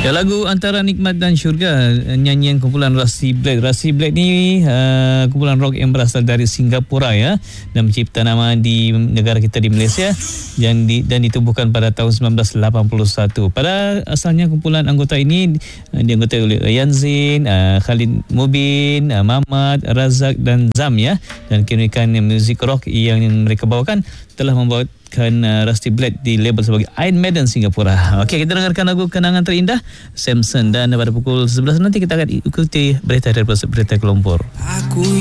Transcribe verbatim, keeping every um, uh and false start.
Ya, lagu Antara Nikmat dan Syurga, nyanyian kumpulan Rusty Black. Rusty Black ni uh, kumpulan rock yang berasal dari Singapura ya, dan mencipta nama di negara kita di Malaysia yang di, dan ditubuhkan pada tahun sembilan belas lapan puluh satu. Pada asalnya kumpulan anggota ini uh, dianggotai oleh Yan Zain, uh, Khalid Mubin, uh, Mamat, Razak dan Zam ya, dan keunikan muzik rock yang mereka bawakan telah membuatkan uh, Rusty Black di label sebagai Iron Maiden Singapura. Okey, kita dengarkan lagu Kenangan Terindah Samson, dan pada pukul sebelas nanti kita akan ikuti berita dari Berita Kuala Lumpur. Aku